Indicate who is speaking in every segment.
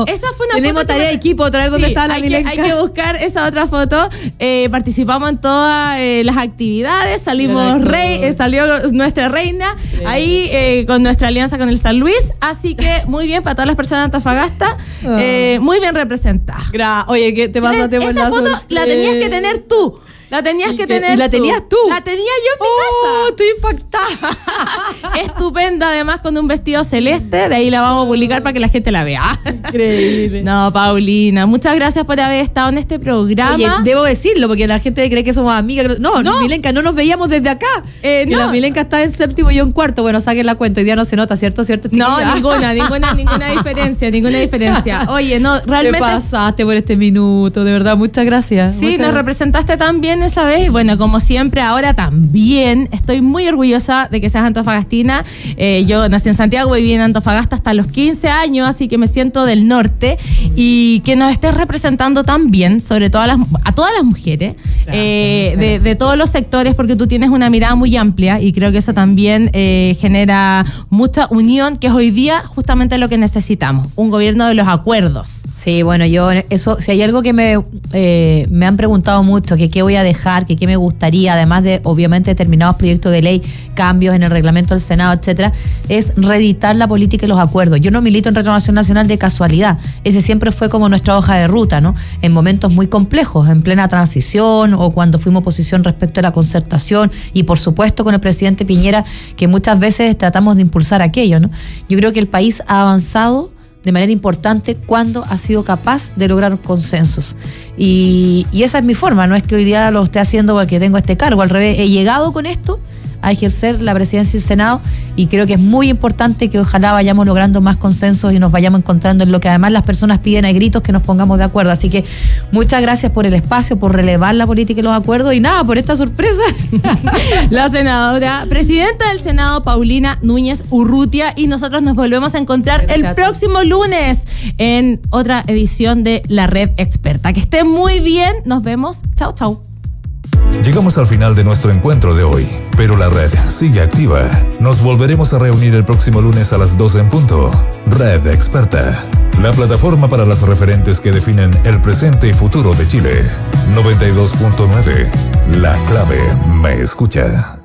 Speaker 1: esa fue una
Speaker 2: tenemos
Speaker 1: foto
Speaker 2: tarea de equipo otra vez donde estaba la Milenka.
Speaker 1: Hay que buscar esa otra foto. Participamos en todas las actividades, salió nuestra reina ahí con nuestra alianza con el San Luis, así que muy bien para todas las personas de Antofagasta, muy bien representada.
Speaker 2: Oye, ¿qué te pasaste por
Speaker 1: esta foto la tenías que tener tú. La tenías que tener
Speaker 2: ¿Y la tenías tú?
Speaker 1: La tenía yo en mi casa.
Speaker 2: Estoy impactada.
Speaker 1: Estupenda, además con un vestido celeste. De ahí la vamos a publicar para que la gente la vea.
Speaker 2: Increíble.
Speaker 1: No, Paulina, muchas gracias por haber estado en este programa.
Speaker 2: Oye, debo decirlo, porque la gente cree que somos amigas. No, Milenka, no nos veíamos desde acá. La Milenka está en séptimo y yo en cuarto. Bueno, saquen la cuenta. Hoy día no se nota, ¿cierto?
Speaker 1: No, ninguna diferencia. Oye, no, realmente.
Speaker 2: Te pasaste por este minuto, de verdad, muchas gracias.
Speaker 1: Sí, nos representaste tan bien esa vez. Y bueno, como siempre, ahora también estoy muy orgullosa de que seas antofagastina. Yo nací en Santiago y viví en Antofagasta hasta los 15 años, así que me siento del norte. Y que nos estés representando tan bien, sobre todo a todas las mujeres, de todos los sectores, porque tú tienes una mirada muy amplia y creo que eso también genera mucha unión, que es hoy día justamente lo que necesitamos, un gobierno de los acuerdos.
Speaker 2: Sí, bueno, yo eso, si hay algo que me han preguntado mucho, que qué voy a dejar, que qué me gustaría, además de obviamente determinados proyectos de ley, cambios en el reglamento del Senado, etcétera, es reeditar la política y los acuerdos. Yo no milito en Renovación Nacional de casualidad, ese siempre fue como nuestra hoja de ruta, ¿no? En momentos muy complejos, en plena transición o cuando fuimos oposición respecto a la concertación y por supuesto con el presidente Piñera, que muchas veces tratamos de impulsar aquello, ¿no? Yo creo que el país ha avanzado de manera importante cuando ha sido capaz de lograr consensos. Y esa es mi forma, no es que hoy día lo esté haciendo porque tengo este cargo, al revés, he llegado con esto a ejercer la presidencia del Senado y creo que es muy importante que ojalá vayamos logrando más consensos y nos vayamos encontrando en lo que además las personas piden a gritos, que nos pongamos de acuerdo. Así que muchas gracias por el espacio, por relevar la política y los acuerdos y nada, por esta sorpresa.
Speaker 1: La senadora, presidenta del Senado, Paulina Núñez Urrutia, y nosotros nos volvemos a encontrar el próximo lunes en otra edición de La Red Experta. Que esté muy bien, nos vemos, chao, chao.
Speaker 3: Llegamos al final de nuestro encuentro de hoy, pero la red sigue activa. Nos volveremos a reunir el próximo lunes a las 12 en punto. Red Experta, la plataforma para las referentes que definen el presente y futuro de Chile. 92.9, la clave me escucha.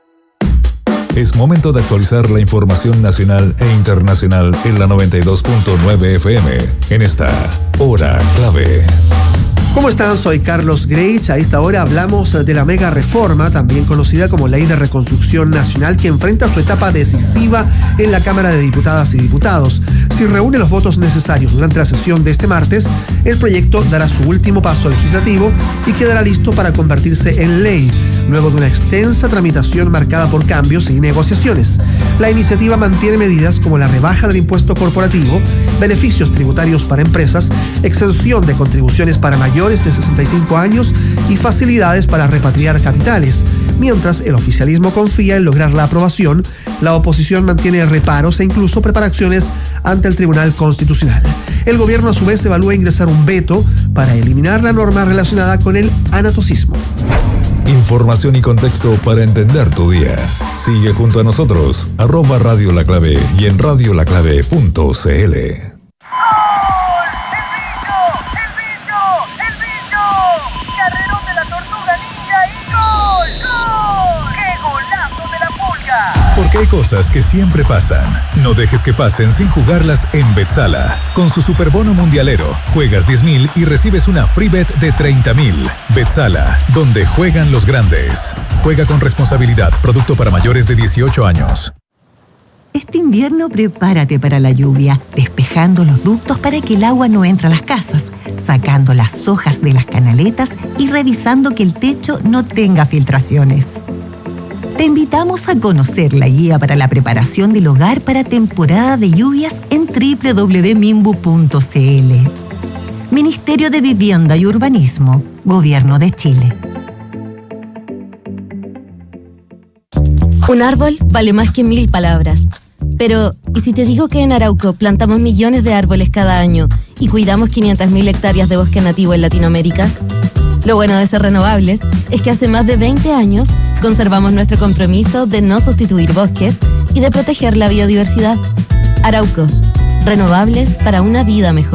Speaker 3: Es momento de actualizar la información nacional e internacional en la 92.9 FM, en esta Hora Clave.
Speaker 4: ¿Cómo están? Soy Carlos Greitz. A esta hora hablamos de la mega reforma, también conocida como Ley de Reconstrucción Nacional, que enfrenta su etapa decisiva en la Cámara de Diputadas y Diputados. Si reúne los votos necesarios durante la sesión de este martes, el proyecto dará su último paso legislativo y quedará listo para convertirse en ley, luego de una extensa tramitación marcada por cambios y negociaciones. La iniciativa mantiene medidas como la rebaja del impuesto corporativo, beneficios tributarios para empresas, exención de contribuciones para mayores de 65 años y facilidades para repatriar capitales. Mientras el oficialismo confía en lograr la aprobación, la oposición mantiene reparos e incluso preparaciones ante el Tribunal Constitucional. El gobierno a su vez evalúa ingresar un veto para eliminar la norma relacionada con el anatocismo.
Speaker 3: Información y contexto para entender tu día. Sigue junto a nosotros, @Radio La Clave y en radiolaclave.cl. Porque hay cosas que siempre pasan. No dejes que pasen sin jugarlas en Betsala. Con su superbono mundialero, juegas 10.000 y recibes una free bet de 30.000. Betsala, donde juegan los grandes. Juega con responsabilidad. Producto para mayores de 18 años.
Speaker 5: Este invierno prepárate para la lluvia, despejando los ductos para que el agua no entre a las casas, sacando las hojas de las canaletas y revisando que el techo no tenga filtraciones. Te invitamos a conocer la guía para la preparación del hogar para temporada de lluvias en www.minbu.cl. Ministerio de Vivienda y Urbanismo, Gobierno de Chile.
Speaker 6: Un árbol vale más que 1000 palabras. Pero, ¿y si te digo que en Arauco plantamos millones de árboles cada año y cuidamos 500.000 hectáreas de bosque nativo en Latinoamérica? Lo bueno de ser renovables es que hace más de 20 años conservamos nuestro compromiso de no sustituir bosques y de proteger la biodiversidad. Arauco, renovables para una vida mejor.